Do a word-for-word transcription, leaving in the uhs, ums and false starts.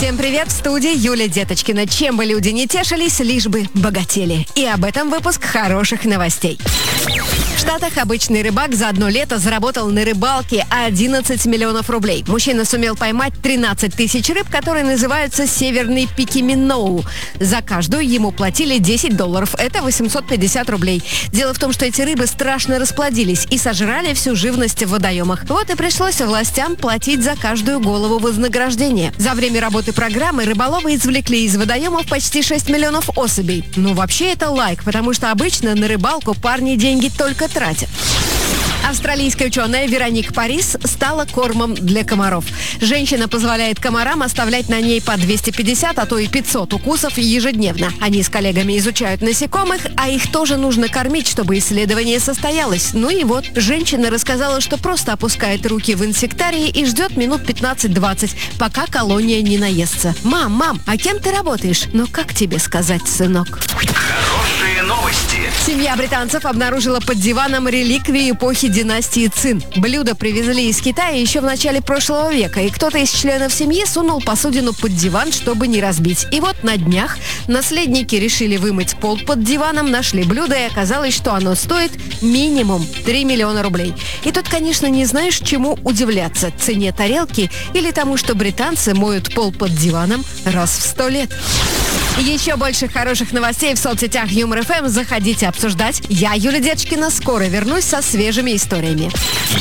Всем привет, в студии Юлия Деточкина. Чем бы люди не тешились, лишь бы богатели. И об этом выпуск хороших новостей. В Штатах обычный рыбак за одно лето заработал на рыбалке одиннадцать миллионов рублей. Мужчина сумел поймать тринадцать тысяч рыб, которые называются северный пикиминоу. За каждую ему платили десять долларов. Это восемьсот пятьдесят рублей. Дело в том, что эти рыбы страшно расплодились и сожрали всю живность в водоемах. Вот и пришлось властям платить за каждую голову вознаграждения. За время работы программы рыболовы извлекли из водоемов почти шесть миллионов особей. Ну, вообще это лайк, потому что обычно на рыбалку парни деньги только тратят. Австралийская ученая Вероник Парис стала кормом для комаров. Женщина позволяет комарам оставлять на ней по двести пятьдесят, а то и пятьсот укусов ежедневно. Они с коллегами изучают насекомых, а их тоже нужно кормить, чтобы исследование состоялось. Ну и вот, женщина рассказала, что просто опускает руки в инсектарии и ждет минут пятнадцать-двадцать, пока колония не наестся. «Мам, мам, а кем ты работаешь?» «Ну как тебе сказать, сынок?» Хорошие новости. Семья британцев обнаружила под диваном реликвии эпохи династии Цин. Блюдо привезли из Китая еще в начале прошлого века, и кто-то из членов семьи сунул посудину под диван, чтобы не разбить. И вот на днях наследники решили вымыть пол под диваном, нашли блюдо, и оказалось, что оно стоит минимум три миллиона рублей. И тут, конечно, не знаешь, чему удивляться – цене тарелки или тому, что британцы моют пол под диваном раз в сто лет. Еще больше хороших новостей в соцсетях Юмор эф эм. Заходите обсуждать. Я, Юлия Деточкина, скоро вернусь со свежими историями.